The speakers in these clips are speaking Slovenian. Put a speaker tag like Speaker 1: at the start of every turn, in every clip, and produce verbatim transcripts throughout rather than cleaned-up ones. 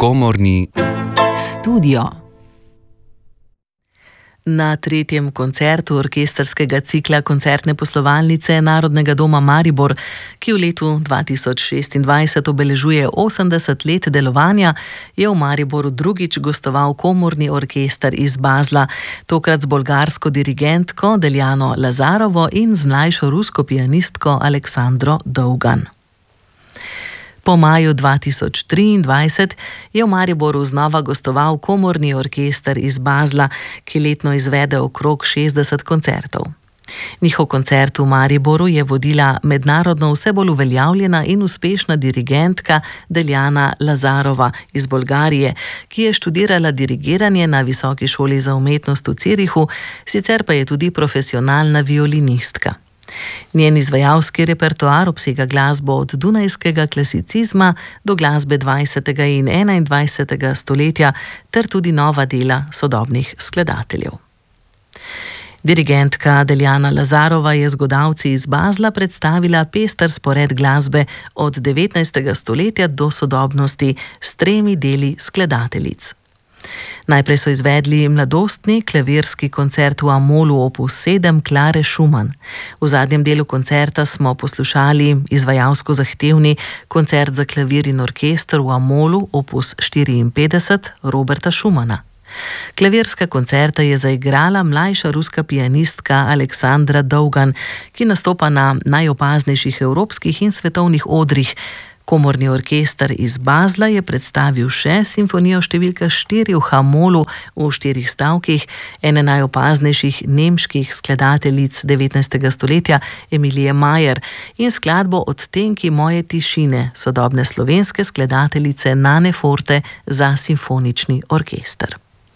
Speaker 1: Komorni
Speaker 2: studio. Na tretjem koncertu orkestrskega cikla koncertne poslovalnice Narodnega doma Maribor, ki v letu dva tisoč šestindvajset obeležuje osemdeset let delovanja, je v Mariboru drugič gostoval komorni orkester iz Basla, tokrat z bolgarsko dirigentko Deljano Lazarovo in z mlajšo rusko pianistko Aleksandro Dovgan. Po maju dva tisoč triindvajset je v Mariboru znova gostoval komorni orkester iz Basla, ki letno izvede okrog šestdeset koncertov. Njihov koncert v Mariboru je vodila mednarodno vse bolj uveljavljena in uspešna dirigentka Deljana Lazarova iz Bolgarije, ki je študirala dirigiranje na Visoki šoli za umetnost v Zürichu, sicer pa je tudi profesionalna violinistka. Njen izvajalski repertoar obsega glasbo od dunajskega klasicizma do glasbe dvajsetega in enaindvajsetega stoletja ter tudi nova dela sodobnih skladateljev. Dirigentka Deljana Lazarova je z godalci iz Basla predstavila pester spored glasbe od devetnajstega stoletja do sodobnosti s tremi deli skladateljic. Najprej so izvedli mladostni klavirski koncert v A-molu opus sedem Klare Schumann. V zadnjem delu koncerta smo poslušali izvajalsko zahtevni koncert za klavir in orkester v A-molu opus štiriinpetdeset Roberta Schumana. Klavirska koncerta je zaigrala mlajša ruska pianistka Aleksandra Dovgan, ki nastopa na najopaznejših evropskih in svetovnih odrih. Komorni orkester iz Basla je predstavil še simfonijo številka štiri v A-molu v štirih stavkih, ene najopaznejših nemških skladateljic devetnajstega stoletja Emilije Majer in skladbo Odtenki moje tišine sodobne slovenske skladateljice Nane Forte za simfonični orkester.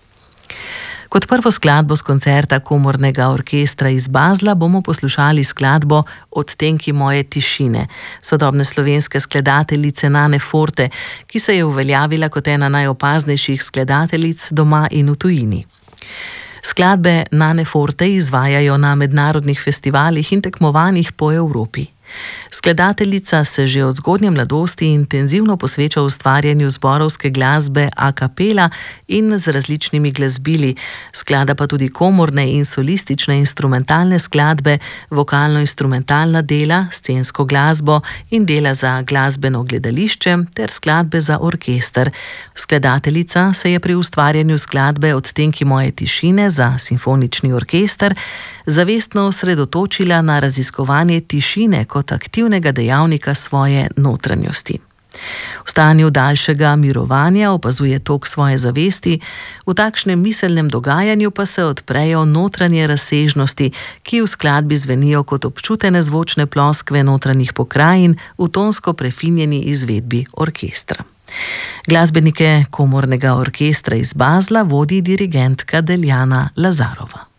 Speaker 2: Kot prvo skladbo z koncerta komornega orkestra iz Basla bomo poslušali skladbo Odtenki moje tišine sodobne slovenske skladateljice Nane Forte, ki se je uveljavila kot ena najopaznejših skladateljic doma in v tujini. Skladbe Nane Forte izvajajo na mednarodnih festivalih in tekmovanjih po Evropi. Skladateljica se že od zgodnje mladosti intenzivno posveča ustvarjanju zborovske glasbe a capella in z različnimi glasbili, sklada pa tudi komorne in solistične instrumentalne skladbe, vokalno-instrumentalna dela, scensko glasbo in dela za glasbeno gledališče ter skladbe za orkester. Skladateljica se je pri ustvarjanju skladbe Odtenki moje tišine za simfonični orkester zavestno osredotočila na raziskovanje tišine kot aktivnega dejavnika svoje notranjosti. V stanju daljšega mirovanja opazuje tok svoje zavesti, v takšnem miselnem dogajanju pa se odprejo notranje razsežnosti, ki v skladbi zvenijo kot občutene zvočne ploskve notranjih pokrajin v tonsko prefinjeni izvedbi orkestra. Glasbenike komornega orkestra iz Basla vodi dirigentka Deljana Lazarova.